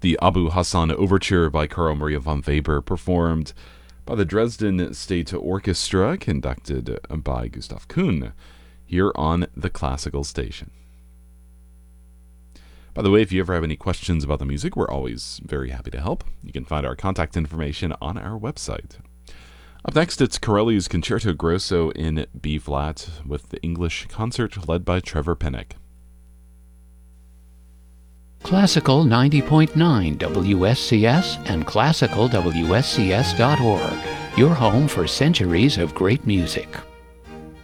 The Abu Hassan Overture by Carl Maria von Weber, performed by the Dresden State Orchestra, conducted by Gustav Kuhn, here on the Classical Station. By the way, if you ever have any questions about the music, we're always very happy to help. You can find our contact information on our website. Up next, it's Corelli's Concerto Grosso in B-flat with the English Concert led by Trevor Pinnock. Classical 90.9 WSCS and classicalwscs.org, your home for centuries of great music.